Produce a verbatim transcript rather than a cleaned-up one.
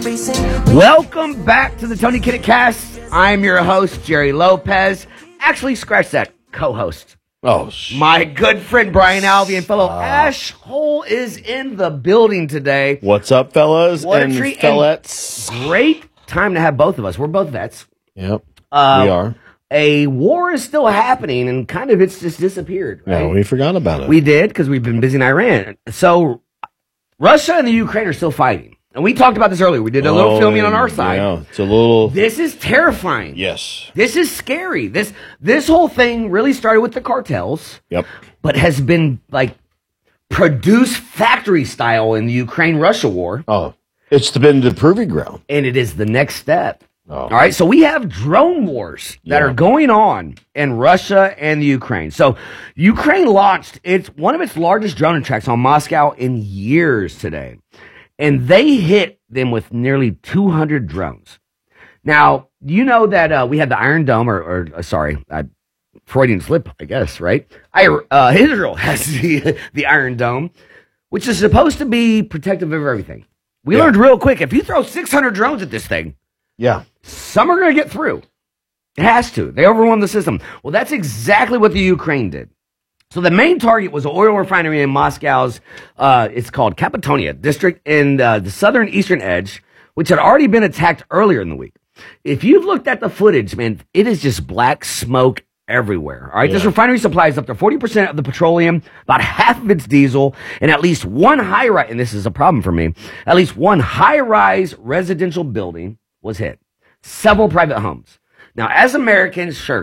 Welcome back to the Tony Kinnett Cast. I'm your host, Jerry Lopez. Actually, scratch that, co-host. Oh, sh- My good friend Brian Alvey and fellow uh, Ash Hole is in the building today. What's up, fellas What a and treat, fellettes? and great time to have both of us. We're both vets. Yep, Uh, we are. A war is still happening, and kind of it's just disappeared. Right? Yeah, we forgot about it. We did because we've been busy in Iran. So Russia and the Ukraine are still fighting. And we talked about this earlier. We did a little Oh, filming on our side. Yeah, it's a little. This is terrifying. Yes. This is scary. This this whole thing really started with the cartels, Yep. but has been like produced factory style in the Ukraine-Russia war, Oh, it's been the proving ground. and it is the next step. Oh. All right, so we have drone wars that Yeah. are going on in Russia and the Ukraine. So Ukraine launched its one of its largest drone attacks on Moscow in years today, and they hit them with nearly two hundred drones. Now, you know that uh, we had the Iron Dome, or, or uh, sorry, uh, Freudian slip, I guess, right? I, uh, Israel has the, the Iron Dome, which is supposed to be protective of everything. We Yeah. learned real quick, if you throw six hundred drones at this thing, Yeah. some are going to get through. It has to. They overwhelm the system. Well, that's exactly what the Ukraine did. So the main target was an oil refinery in Moscow's, uh, it's called Kapitonia district in uh, the southern eastern edge, which had already been attacked earlier in the week. If you've looked at the footage, man, it is just black smoke everywhere. All right, Yeah. this refinery supplies up to forty percent of the petroleum, about half of its diesel, and at least one high-rise, and this is a problem for me, at least one high-rise residential building was hit. Several private homes. Now, as Americans, sure,